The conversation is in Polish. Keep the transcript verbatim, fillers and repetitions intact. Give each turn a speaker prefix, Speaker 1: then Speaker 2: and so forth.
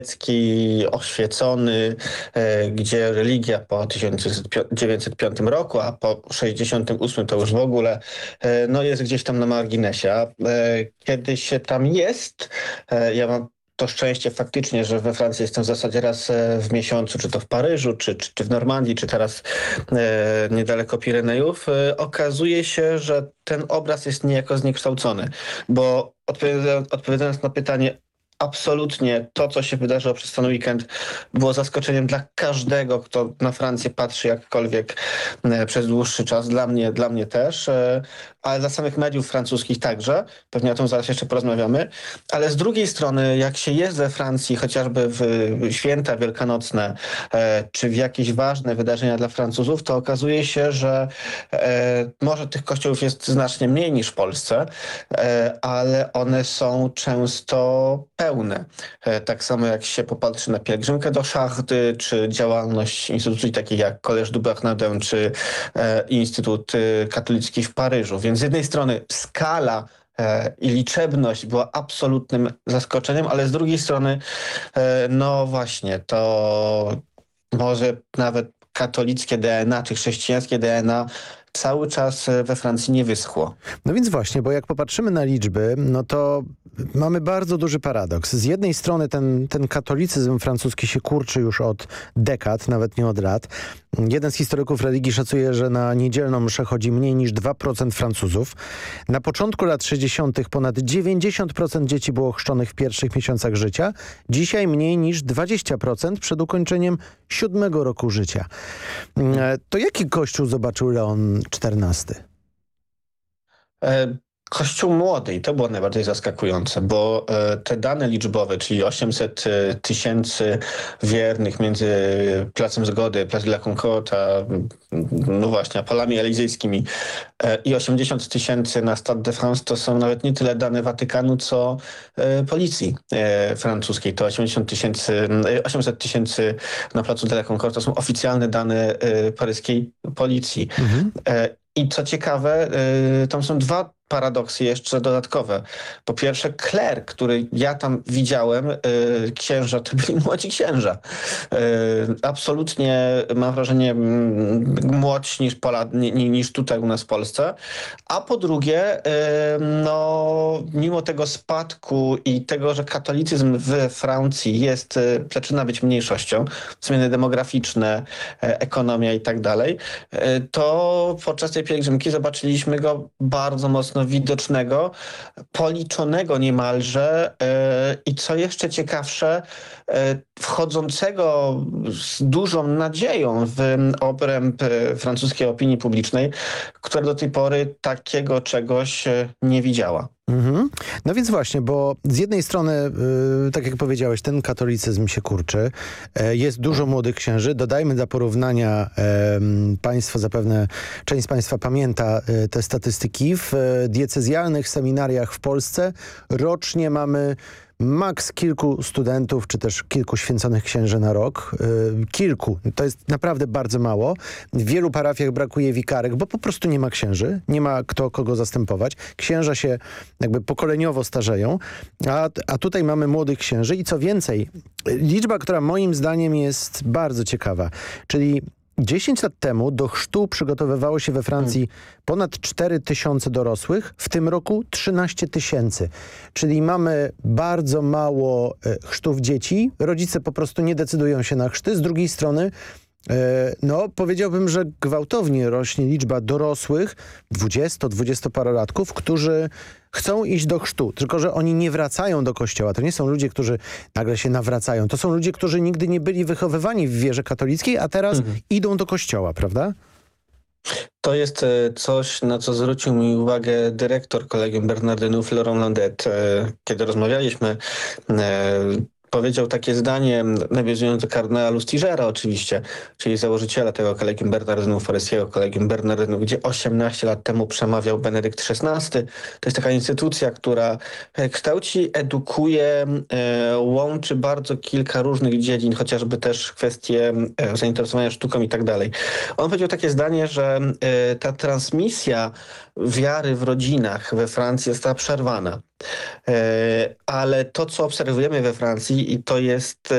Speaker 1: oświecony, e, gdzie religia po tysiąc dziewięćset piątym roku, a po sześćdziesiątym ósmym to już w ogóle e, no jest gdzieś tam na marginesie. A, e, kiedy się tam jest, e, ja mam to szczęście faktycznie, że we Francji jestem w zasadzie raz e, w miesiącu, czy to w Paryżu, czy, czy, czy w Normandii, czy teraz e, niedaleko Pirenejów, e, okazuje się, że ten obraz jest niejako zniekształcony, bo odpowiadając, odpowiadając na pytanie, absolutnie to, co się wydarzyło przez ten weekend, było zaskoczeniem dla każdego, kto na Francję patrzy jakkolwiek e, przez dłuższy czas. Dla mnie, dla mnie też, e, ale dla samych mediów francuskich także. Pewnie o tym zaraz jeszcze porozmawiamy. Ale z drugiej strony, jak się jest we Francji, chociażby w święta wielkanocne, e, czy w jakieś ważne wydarzenia dla Francuzów, to okazuje się, że e, może tych kościołów jest znacznie mniej niż w Polsce, e, ale one są często pełne. E, Tak samo jak się popatrzy na pielgrzymkę do Szachty, czy działalność instytucji takich jak Collège du Bernardin, czy e, Instytut e, Katolicki w Paryżu. Więc z jednej strony skala e, i liczebność była absolutnym zaskoczeniem, ale z drugiej strony, e, no właśnie, to może nawet katolickie D N A, czy chrześcijańskie D N A cały czas e, we Francji nie wyschło.
Speaker 2: No więc właśnie, bo jak popatrzymy na liczby, no to mamy bardzo duży paradoks. Z jednej strony ten, ten katolicyzm francuski się kurczy już od dekad, nawet nie od lat. Jeden z historyków religii szacuje, że na niedzielną mszę chodzi mniej niż dwa procent Francuzów. Na początku lat sześćdziesiątych ponad dziewięćdziesiąt procent dzieci było chrzczonych w pierwszych miesiącach życia. Dzisiaj mniej niż dwadzieścia procent przed ukończeniem siódmego roku życia. E, To jaki kościół zobaczył Leon czternasty?
Speaker 1: E, Kościół młody i to było najbardziej zaskakujące, bo e, te dane liczbowe, czyli osiemset tysięcy wiernych między Placem Zgody, Place de la Concorde, a, no właśnie, a polami elizejskimi e, i osiemdziesiąt tysięcy na Stade de France, to są nawet nie tyle dane Watykanu, co e, policji e, francuskiej. To osiemdziesiąt tysięcy, e, osiemset tysięcy na Placu de la Concorde to są oficjalne dane e, paryskiej policji.
Speaker 2: Mhm.
Speaker 1: E, I co ciekawe, e, tam są dwa paradoksy jeszcze dodatkowe. Po pierwsze, kler, który ja tam widziałem, y, księża, to byli młodzi księża. Y, absolutnie, mam wrażenie, m, młodsi niż, Pola, ni, ni- niż tutaj u nas w Polsce. A po drugie, y, no, mimo tego spadku i tego, że katolicyzm w Francji jest, y, zaczyna być mniejszością, zmiany demograficzne, e, ekonomia i tak dalej, y, to podczas tej pielgrzymki zobaczyliśmy go bardzo mocno widocznego, policzonego niemalże e, i co jeszcze ciekawsze, e, wchodzącego z dużą nadzieją w obręb e, francuskiej opinii publicznej, która do tej pory takiego czegoś e, nie widziała.
Speaker 2: Mhm. No więc właśnie, bo z jednej strony, yy, tak jak powiedziałeś, ten katolicyzm się kurczy. E, jest dużo młodych księży. Dodajmy dla porównania, e, państwo zapewne, część z państwa pamięta e, te statystyki. W e, diecezjalnych seminariach w Polsce rocznie mamy maks kilku studentów, czy też kilku święconych księży na rok. Yy, kilku. To jest naprawdę bardzo mało. W wielu parafiach brakuje wikarek, bo po prostu nie ma księży. Nie ma kto kogo zastępować. Księża się jakby pokoleniowo starzeją, a, a tutaj mamy młodych księży i co więcej, liczba, która moim zdaniem jest bardzo ciekawa, czyli dziesięć lat temu do chrztu przygotowywało się we Francji ponad cztery tysiące dorosłych, w tym roku trzynaście tysięcy. Czyli mamy bardzo mało e, chrztów dzieci. Rodzice po prostu nie decydują się na chrzty. Z drugiej strony e, no powiedziałbym, że gwałtownie rośnie liczba dorosłych, dwudziesto dwudziestoparolatków, którzy chcą iść do chrztu, tylko że oni nie wracają do kościoła. To nie są ludzie, którzy nagle się nawracają. To są ludzie, którzy nigdy nie byli wychowywani w wierze katolickiej, a teraz mhm. idą do kościoła, prawda?
Speaker 1: To jest e, coś, na co zwrócił mi uwagę dyrektor Kolegium Bernardynów, Laurent Landet, e, kiedy rozmawialiśmy. E, powiedział takie zdanie, nawiązując do kardynała Lustigera oczywiście, czyli założyciela tego Kolegium Bernardynów, paryskiego Kolegium Bernardynów, gdzie osiemnaście lat temu przemawiał Benedykt szesnasty. To jest taka instytucja, która kształci, edukuje, e, łączy bardzo kilka różnych dziedzin, chociażby też kwestie e, zainteresowania sztuką i tak dalej. On powiedział takie zdanie, że e, ta transmisja wiary w rodzinach we Francji została przerwana. E, ale to, co obserwujemy we Francji, i to jest